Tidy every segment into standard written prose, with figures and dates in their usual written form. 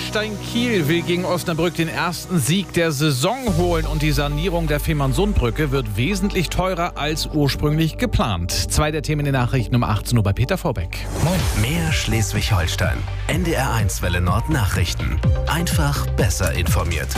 Holstein Kiel will gegen Osnabrück den ersten Sieg der Saison holen und die Sanierung der Fehmarnsundbrücke wird wesentlich teurer als ursprünglich geplant. 2 der Themen in den Nachrichten um 18 Uhr bei Peter Vorbeck. Moin. Mehr Schleswig-Holstein. NDR1 Welle Nord Nachrichten. Einfach besser informiert.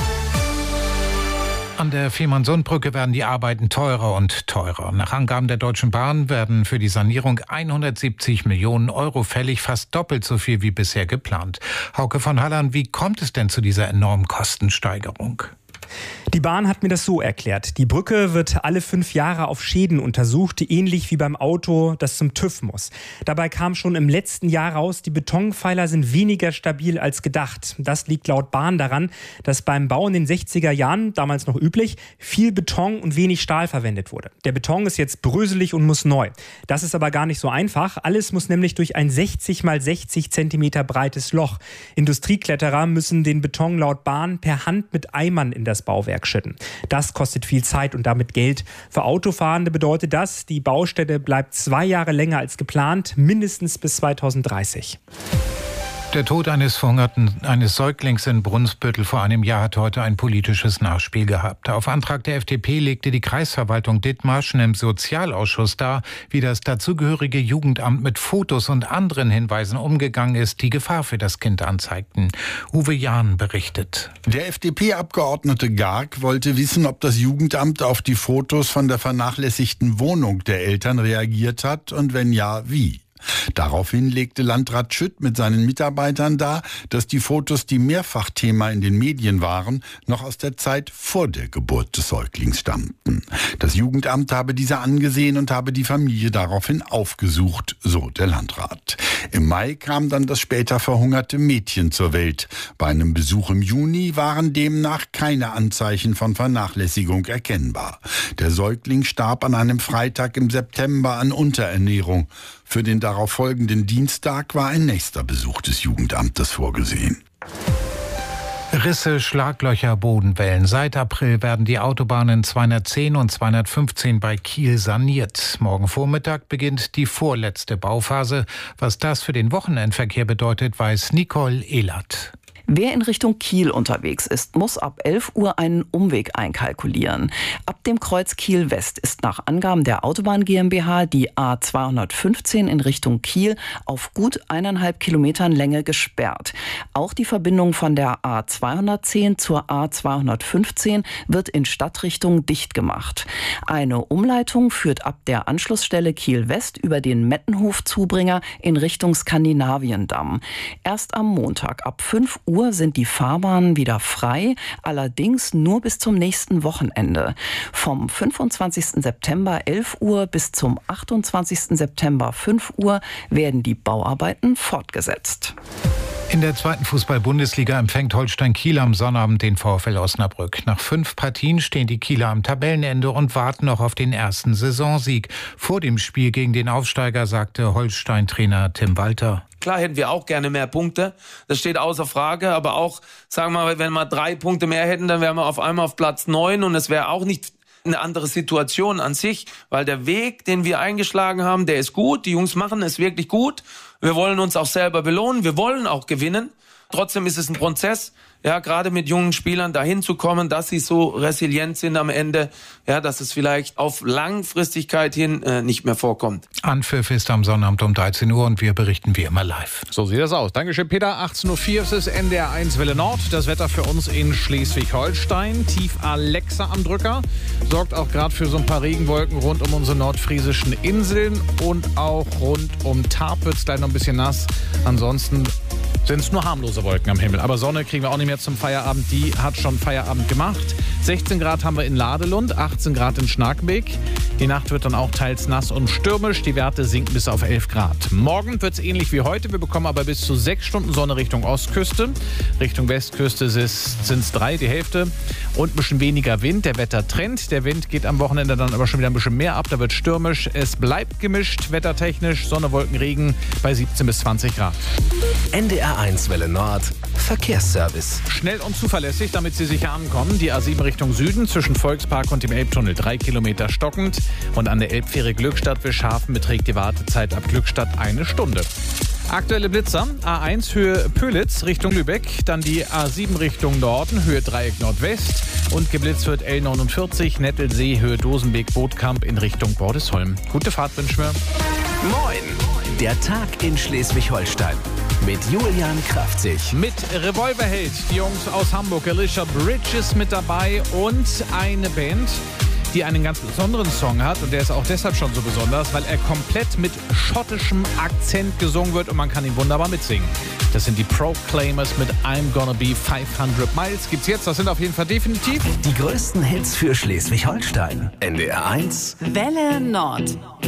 An der Fehmarnsundbrücke werden die Arbeiten teurer und teurer. Nach Angaben der Deutschen Bahn werden für die Sanierung 170 Millionen Euro fällig, fast doppelt so viel wie bisher geplant. Hauke von Halland, wie kommt es denn zu dieser enormen Kostensteigerung? Die Bahn hat mir das so erklärt. Die Brücke wird alle 5 Jahre auf Schäden untersucht, ähnlich wie beim Auto, das zum TÜV muss. Dabei kam schon im letzten Jahr raus, die Betonpfeiler sind weniger stabil als gedacht. Das liegt laut Bahn daran, dass beim Bau in den 60er Jahren, damals noch üblich, viel Beton und wenig Stahl verwendet wurde. Der Beton ist jetzt bröselig und muss neu. Das ist aber gar nicht so einfach. Alles muss nämlich durch ein 60 x 60 Zentimeter breites Loch. Industriekletterer müssen den Beton laut Bahn per Hand mit Eimern in das Bauwerk schütten. Das kostet viel Zeit und damit Geld. Für Autofahrende bedeutet das, die Baustelle bleibt 2 Jahre länger als geplant, mindestens bis 2030. Der Tod eines Säuglings in Brunsbüttel vor einem Jahr hat heute ein politisches Nachspiel gehabt. Auf Antrag der FDP legte die Kreisverwaltung Dithmarschen im Sozialausschuss dar, wie das dazugehörige Jugendamt mit Fotos und anderen Hinweisen umgegangen ist, die Gefahr für das Kind anzeigten. Uwe Jahn berichtet. Der FDP-Abgeordnete Garg wollte wissen, ob das Jugendamt auf die Fotos von der vernachlässigten Wohnung der Eltern reagiert hat und wenn ja, wie. Daraufhin legte Landrat Schütt mit seinen Mitarbeitern dar, dass die Fotos, die mehrfach Thema in den Medien waren, noch aus der Zeit vor der Geburt des Säuglings stammten. Das Jugendamt habe diese angesehen und habe die Familie daraufhin aufgesucht, so der Landrat. Im Mai kam dann das später verhungerte Mädchen zur Welt. Bei einem Besuch im Juni waren demnach keine Anzeichen von Vernachlässigung erkennbar. Der Säugling starb an einem Freitag im September an Unterernährung. Für den darauf folgenden Dienstag war ein nächster Besuch des Jugendamtes vorgesehen. Risse, Schlaglöcher, Bodenwellen. Seit April werden die Autobahnen 210 und 215 bei Kiel saniert. Morgen Vormittag beginnt die vorletzte Bauphase. Was das für den Wochenendverkehr bedeutet, weiß Nicole Ehlert. Wer in Richtung Kiel unterwegs ist, muss ab 11 Uhr einen Umweg einkalkulieren. Ab dem Kreuz Kiel West ist nach Angaben der Autobahn GmbH die A215 in Richtung Kiel auf gut 1,5 Kilometern Länge gesperrt. Auch die Verbindung von der A210 zur A215 wird in Stadtrichtung dicht gemacht. Eine Umleitung führt ab der Anschlussstelle Kiel West über den Mettenhof-Zubringer in Richtung Skandinaviendamm. Erst am Montag ab 5 Uhr sind die Fahrbahnen wieder frei, allerdings nur bis zum nächsten Wochenende. Vom 25. September 11 Uhr bis zum 28. September 5 Uhr werden die Bauarbeiten fortgesetzt. In der 2. Fußball-Bundesliga empfängt Holstein Kiel am Sonnabend den VfL Osnabrück. Nach 5 Partien stehen die Kieler am Tabellenende und warten noch auf den ersten Saisonsieg. Vor dem Spiel gegen den Aufsteiger sagte Holstein-Trainer Tim Walter: Klar hätten wir auch gerne mehr Punkte, das steht außer Frage, aber auch, sagen wir mal, wenn wir 3 Punkte mehr hätten, dann wären wir auf einmal auf Platz 9 und es wäre auch nicht eine andere Situation an sich, weil der Weg, den wir eingeschlagen haben, der ist gut, die Jungs machen es wirklich gut, wir wollen uns auch selber belohnen, wir wollen auch gewinnen, trotzdem ist es ein Prozess, ja, gerade mit jungen Spielern dahin zu kommen, dass sie so resilient sind am Ende, ja, dass es vielleicht auf Langfristigkeit hin nicht mehr vorkommt. Anpfiff ist am Sonnabend um 13 Uhr und wir berichten wie immer live. So sieht das aus. Dankeschön, Peter. 18.04 Uhr, es ist NDR1 Welle Nord. Das Wetter für uns in Schleswig-Holstein. Tief Alexa am Drücker. Sorgt auch gerade für so ein paar Regenwolken rund um unsere nordfriesischen Inseln und auch rund um Tarp wird es gleich noch ein bisschen nass. Ansonsten sind es nur harmlose Wolken am Himmel. Aber Sonne kriegen wir auch nicht mehr zum Feierabend. Die hat schon Feierabend gemacht. 16 Grad haben wir in Ladelund, 18 Grad in Schnarkenbeek. Die Nacht wird dann auch teils nass und stürmisch. Die Werte sinken bis auf 11 Grad. Morgen wird es ähnlich wie heute. Wir bekommen aber bis zu 6 Stunden Sonne Richtung Ostküste. Richtung Westküste sind es 3, die Hälfte. Und ein bisschen weniger Wind. Der Wettertrend. Der Wind geht am Wochenende dann aber schon wieder ein bisschen mehr ab. Da wird stürmisch. Es bleibt gemischt, wettertechnisch. Sonne, Wolken, Regen bei 17 bis 20 Grad. NDR1 Welle Nord Verkehrsservice. Schnell und zuverlässig, damit Sie sicher ankommen. Die A7 Richtung Süden zwischen Volkspark und dem Elbtunnel 3 Kilometer stockend. Und an der Elbfähre Glückstadt-Wischhafen beträgt die Wartezeit ab Glückstadt 1 Stunde. Aktuelle Blitzer, A1 Höhe Pölitz Richtung Lübeck, dann die A7 Richtung Norden, Höhe Dreieck Nordwest und geblitzt wird L49 Nettelsee, Höhe Dosenbeek-Bootkamp in Richtung Bordesholm. Gute Fahrt wünschen wir. Moin! Der Tag in Schleswig-Holstein mit Julian Kraftzig. Mit Revolverheld, die Jungs aus Hamburg, Alicia Bridges mit dabei und eine Band, die einen ganz besonderen Song hat und der ist auch deshalb schon so besonders, weil er komplett mit schottischem Akzent gesungen wird und man kann ihn wunderbar mitsingen. Das sind die Proclaimers mit I'm Gonna Be 500 Miles. Gibt's jetzt, das sind auf jeden Fall definitiv Die größten Hits für Schleswig-Holstein. NDR 1 Welle Nord.